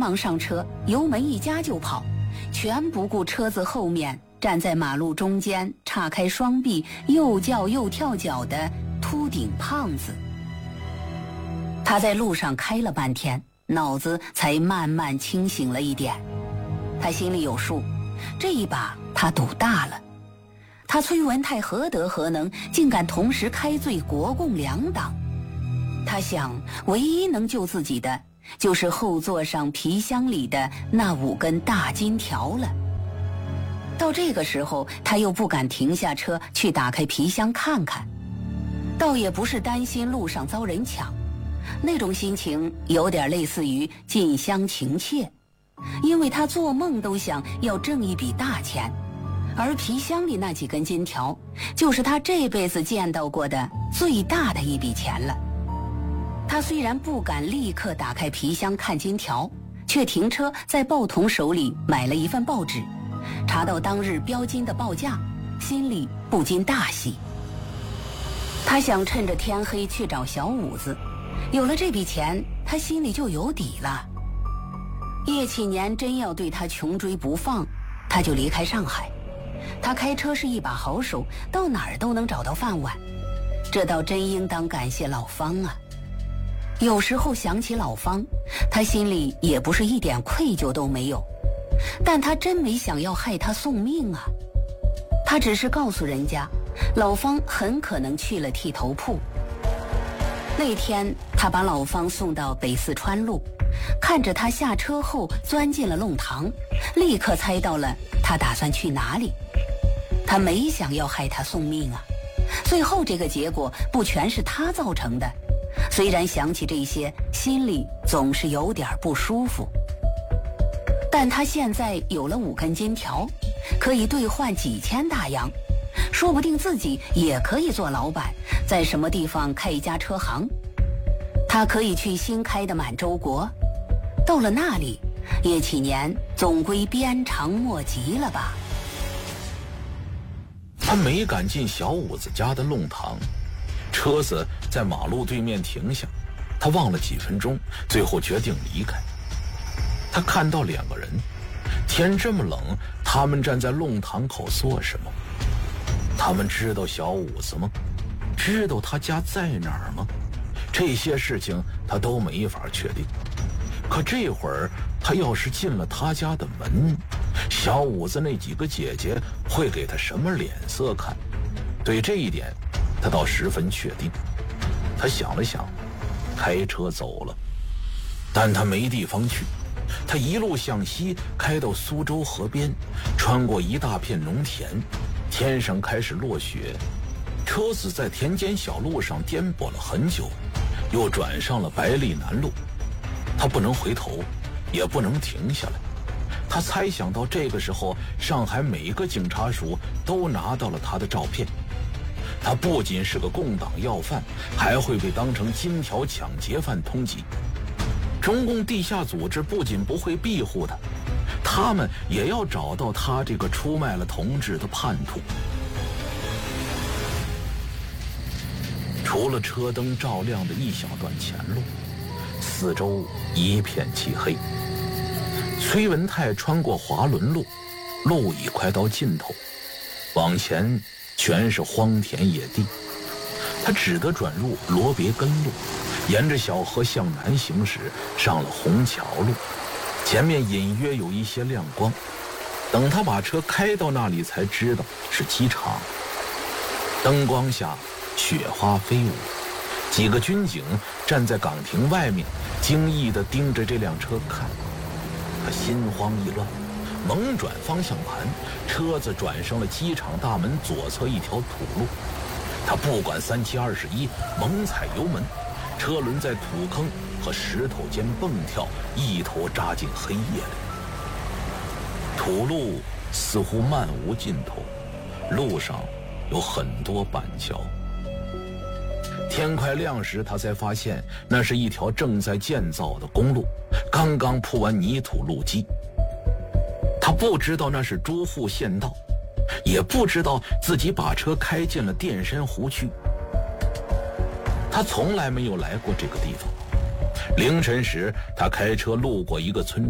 忙上车，油门一加就跑，全不顾车子后面站在马路中间岔开双臂又叫又跳脚的秃顶胖子。他在路上开了半天，脑子才慢慢清醒了一点。他心里有数，这一把他赌大了。他崔文泰何德何能，竟敢同时开罪国共两党？他想，唯一能救自己的就是后座上皮箱里的那5根大金条了。到这个时候，他又不敢停下车去打开皮箱看看，倒也不是担心路上遭人抢，那种心情有点类似于近乡情怯，因为他做梦都想要挣一笔大钱，而皮箱里那几根金条就是他这辈子见到过的最大的一笔钱了。他虽然不敢立刻打开皮箱看金条，却停车在报童手里买了一份报纸，查到当日标金的报价，心里不禁大喜。他想趁着天黑去找小五子，有了这笔钱，他心里就有底了。叶启年真要对他穷追不放，他就离开上海。他开车是一把好手，到哪儿都能找到饭碗，这倒真应当感谢老方啊。有时候想起老方，他心里也不是一点愧疚都没有，但他真没想要害他送命啊。他只是告诉人家，老方很可能去了剃头铺。那天他把老方送到北四川路，看着他下车后钻进了弄堂，立刻猜到了他打算去哪里。他没想要害他送命啊，最后这个结果不全是他造成的。虽然想起这些，心里总是有点不舒服，但他现在有了5根金条，可以兑换几千大洋，说不定自己也可以做老板，在什么地方开一家车行。他可以去新开的满洲国，到了那里，叶启年总归鞭长莫及了吧。 他没敢进小五子家的弄堂，车子在马路对面停下，他望了几分钟，最后决定离开。他看到2个人，天这么冷，他们站在弄堂口做什么？他们知道小五子吗？知道他家在哪儿吗？这些事情他都没法确定。可这会儿他要是进了他家的门，小五子那几个姐姐会给他什么脸色看？对这一点他倒十分确定。他想了想，开车走了。但他没地方去，他一路向西开到苏州河边，穿过一大片农田，天上开始落雪，车子在田间小路上颠簸了很久，又转上了百里南路。他不能回头，也不能停下来。他猜想到这个时候，上海每个警察署都拿到了他的照片。他不仅是个共党要犯，还会被当成金条抢劫犯通缉。中共地下组织不仅不会庇护他，他们也要找到他这个出卖了同志的叛徒。除了车灯照亮的一小段前路，四周一片漆黑。崔文泰穿过华伦路，路已快到尽头，往前全是荒田野地。他只得转入罗别根路，沿着小河向南行驶，上了虹桥路。前面隐约有一些亮光，等他把车开到那里，才知道是机场。灯光下雪花飞舞，几个军警站在岗亭外面，惊异地盯着这辆车看。他心慌意乱，猛转方向盘，车子转上了机场大门左侧一条土路。他不管3721，猛踩油门，车轮在土坑和石头间蹦跳，一头扎进黑夜里。土路似乎漫无尽头，路上有很多板桥。天快亮时，他才发现那是一条正在建造的公路，刚刚铺完泥土路基。他不知道那是诸户县道，也不知道自己把车开进了淀山湖区。他从来没有来过这个地方。凌晨时，他开车路过一个村